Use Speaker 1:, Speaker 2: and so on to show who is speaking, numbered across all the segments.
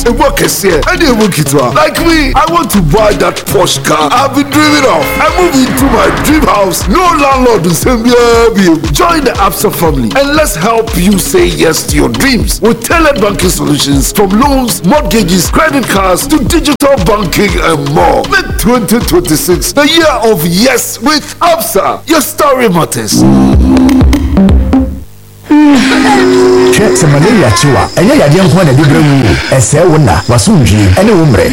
Speaker 1: A work is here. I didn't work it well. Like me, I want to buy that Porsche car I've been dreaming of. I move into my dream house. No landlord will send me a bill. Join the Absa family and let's help you say yes to your dreams with tailored banking solutions from loans, mortgages, credit cards to digital banking and more. Make 2026 the year of yes with Absa. Your story matters.
Speaker 2: Check some malaria chiwa. And ya diam kwa na dibremu. Ese wona wasunji. Ene umre.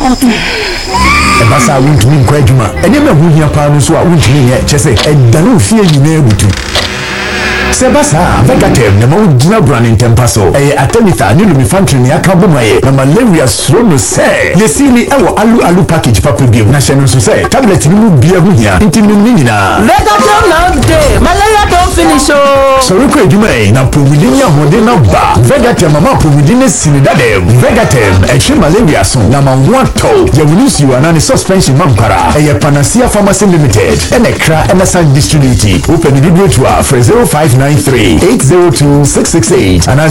Speaker 2: Ebasa wuntumi nkwa adwuma. Ene me hu hia pa no so a wuntumi nye chese. Edanu fie nyina ebutu. Sebasa, Vegatem, the most brand in Tempaso, a Atenitha, new infantry, Akabumae, the malaria slow say. You see me, our alu package, Papa Give, National Society, tablet, you will be a winner, Intimina. Vegatem now day, malaria don't finish. So, you may now Providinia Modena Bar, Vegatem, Mama Providine Sinidade, Vegatem, a Chim malaria song, number 1 toe, you will lose you an suspension Mampara, a Panacea Pharmacy Limited, and a cra and a sign distributed. Open the video to our 0593-802-668 and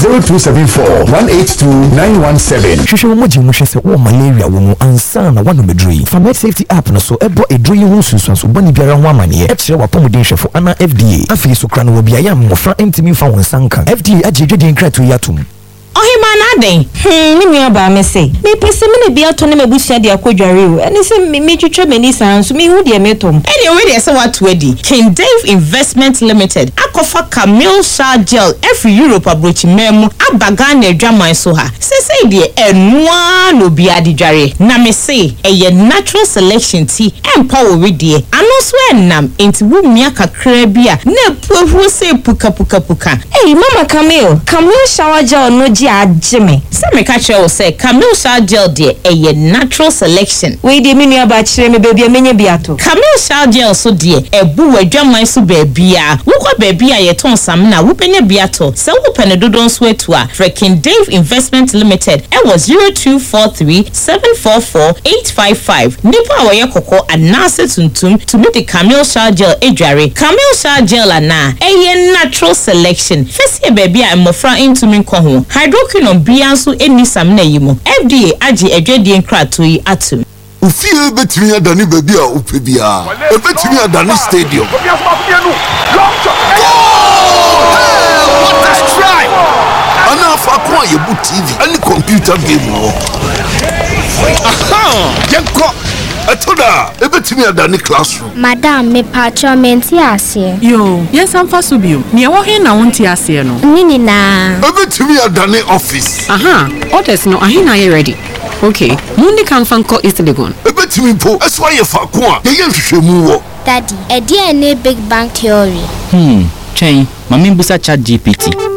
Speaker 2: 0274-182-917.
Speaker 3: Shusho moji mushese o malaria wo ansa na wano medri. Family safety app no so ebo edri ho sunsun so bani biara ho amane. E kire wapomuden hwefo ana FDA. Afei so kra no bia ya mmofra ntimi fa won sanka. FDA agedwede nkratu yatum.
Speaker 4: Ohimana den me nua ba me say me pese me ne bia to ne mabusua de akodware o ene se me twetwe mani san so me hu de metom ene we de se watu adi King Dave Investment Limited akofa Camille Shah Gel every Europe abrochi memu abaga na adwaman so ha se de enua no bia de dware na me say eye natural selection tea empower we de ano so enam enti wu mia kakra bia na puhu se puka mama Camille Shower Gel no Jimmy. Some catch you say Camille Shah Gel de a natural selection. We de mini about me baby a mini beato. Camille Shah Gel so dear a boo a drum so baby. Who baby a ton sam na whooping a beato. So whooping a dodon sweat to a freaking Dave Investment Limited. It was 0243-744-855. Nipa away koko and nasa tuntum to meet the Camille Shah Gel ejari. Camille Shah Gel na a natural selection. First baby I'm mofra into me kohu. Hydroquinone bianso eni sam na yimo. FDA agi edwedie nkrato yi atum.
Speaker 1: Ufie betimi adani baby a upebia. E betimi adani stadium. What a strike! Ana fa kwa yebu TV, any computer game wo. Aha! Yenko Atoda, ebetimi adani classroom.
Speaker 5: Madam, me patcho menti ase.
Speaker 6: Yo, yes am fasubio. Me wo he na wonti ase no.
Speaker 5: Nini na.
Speaker 1: Ebetimi adani office.
Speaker 6: Aha, orders no ahina ye ready. Okay, mundi kan fanko East Legon.
Speaker 1: Ebetimi po, eswa ye fa ko a, ye hwehwemu wo.
Speaker 5: Daddy, e dey na big bang theory.
Speaker 7: Chain, mami busa chat GPT.